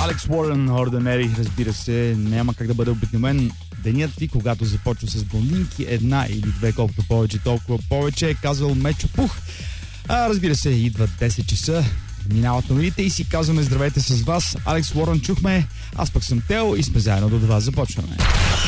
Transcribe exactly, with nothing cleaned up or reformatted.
Алекс Уорън, Ordinary, разбира се, няма как да бъде обикновен денят ви, когато започва с блондинки, една или две, колкото повече, толкова повече, е казал Мечо Пух. А, разбира се, идва десет часа, минават новините и си казваме здравейте с вас. Алекс Уорън чухме, аз пък съм Тео и сме заедно до два. Започваме.